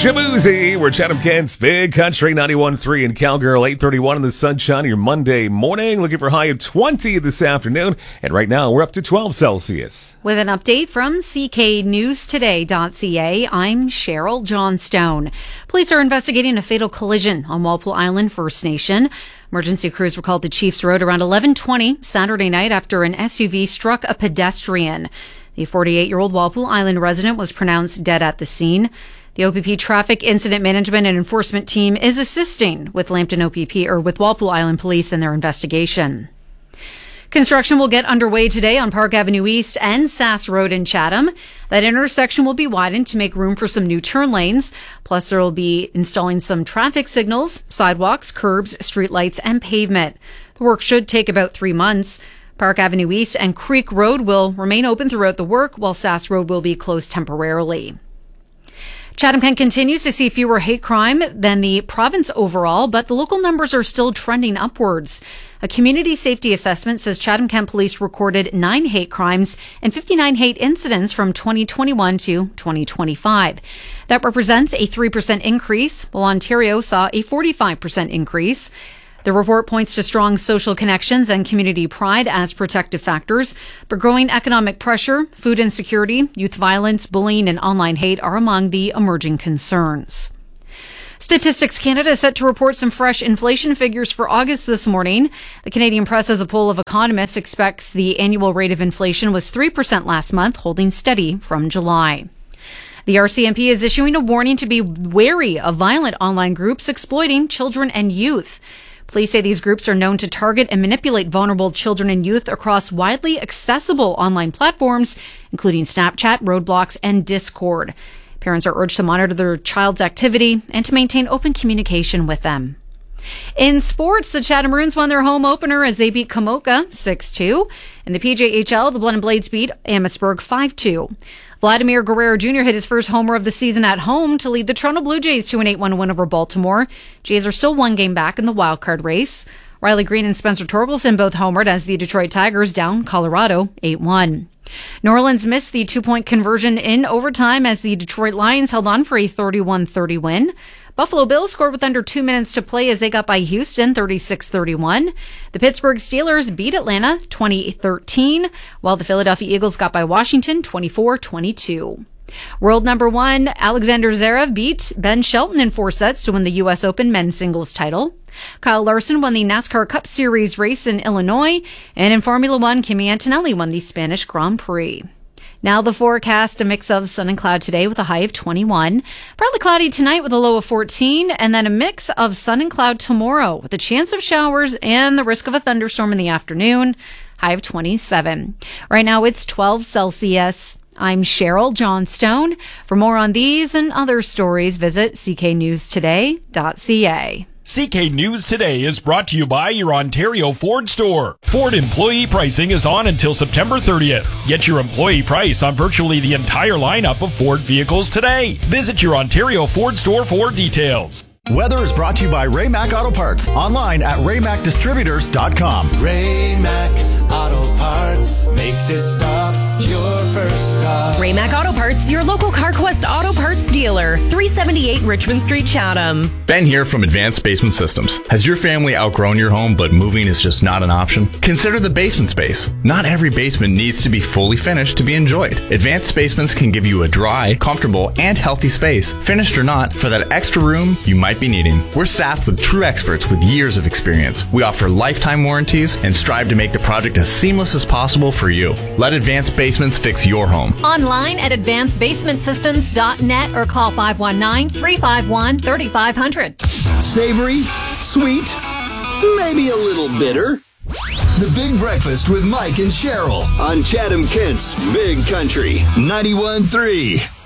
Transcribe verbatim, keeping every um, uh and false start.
Shaboozey, we're Chatham Kent's Big Country ninety-one point three in Cowgirl, eight thirty-one in the sunshine, your Monday morning. Looking for a high of twenty this afternoon. And right now, we're up to twelve Celsius. With an update from C K News Today dot C A, I'm Cheryl Johnstone. Police are investigating a fatal collision on Walpole Island First Nation. Emergency crews were called to Chiefs Road around eleven twenty Saturday night after an S U V struck a pedestrian. The forty-eight-year-old Walpole Island resident was pronounced dead at the scene. The O P P Traffic Incident Management and Enforcement Team is assisting with Lambton O P P or with Walpole Island Police in their investigation. Construction will get underway today on Park Avenue East and Sass Road in Chatham. That intersection will be widened to make room for some new turn lanes. Plus, there will be installing some traffic signals, sidewalks, curbs, streetlights, and pavement. The work should take about three months. Park Avenue East and Creek Road will remain open throughout the work, while Sass Road will be closed temporarily. Chatham Kent continues to see fewer hate crime than the province overall, but the local numbers are still trending upwards. A community safety assessment says Chatham Kent Police recorded nine hate crimes and fifty-nine hate incidents from twenty twenty-one to twenty twenty-five. That represents a three percent increase, while Ontario saw a forty-five percent increase. The report points to strong social connections and community pride as protective factors, but growing economic pressure, food insecurity, youth violence, bullying, and online hate are among the emerging concerns. Statistics Canada is set to report some fresh inflation figures for August this morning. The Canadian Press has a poll of economists expects the annual rate of inflation was three percent last month, holding steady from July. The R C M P is issuing a warning to be wary of violent online groups exploiting children and youth. Police say these groups are known to target and manipulate vulnerable children and youth across widely accessible online platforms, including Snapchat, Roblox, and Discord. Parents are urged to monitor their child's activity and to maintain open communication with them. In sports, the Chatham Maroons won their home opener as they beat Kamoka six two. In the P J H L, the Blood and Blades beat Amherstburg five two. Vladimir Guerrero Junior hit his first homer of the season at home to lead the Toronto Blue Jays to an eight one win over Baltimore. Jays are still one game back in the wildcard race. Riley Green and Spencer Torkelson both homered as the Detroit Tigers down Colorado eight one. New Orleans missed the two-point conversion in overtime as the Detroit Lions held on for a thirty-one thirty win. Buffalo Bills scored with under two minutes to play as they got by Houston thirty-six thirty-one. The Pittsburgh Steelers beat Atlanta twenty thirteen, while the Philadelphia Eagles got by Washington twenty-four twenty-two. World number one Alexander Zverev beat Ben Shelton in four sets to win the U S Open men's singles title. Kyle Larson won the NASCAR Cup Series race in Illinois, and in Formula One, Kimi Antonelli won the Spanish Grand Prix. Now the forecast, a mix of sun and cloud today with a high of twenty-one. Partly cloudy tonight with a low of fourteen, and then a mix of sun and cloud tomorrow with a chance of showers and the risk of a thunderstorm in the afternoon, high of twenty-seven. Right now it's twelve Celsius. I'm Cheryl Johnstone. For more on these and other stories, visit C K News Today dot C A. C K News Today is brought to you by your Ontario Ford store. Ford employee pricing is on until September thirtieth. Get your employee price on virtually the entire lineup of Ford vehicles today. Visit your Ontario Ford store for details. Weather is brought to you by Ray Mac Auto Parts. Online at ray mac distributors dot com. Ray Mac Auto Parts. Make this stop your first stop. Ray Mac Auto Parts, your local CarQuest Auto Parts dealer. three seventy-eight Richmond Street, Chatham. Ben here from Advanced Basement Systems. Has your family outgrown your home, but moving is just not an option? Consider the basement space. Not every basement needs to be fully finished to be enjoyed. Advanced Basements can give you a dry, comfortable, and healthy space, finished or not, for that extra room you might be needing. We're staffed with true experts with years of experience. We offer lifetime warranties and strive to make the project as seamless as possible for you. Let Advanced Basements fix your home. Online at advanced basement systems dot net or call five one nine, three five one, three five zero zero. Savory, sweet, maybe a little bitter. The Big Breakfast with Mike and Cheryl on Chatham Kent's Big Country ninety-one point three.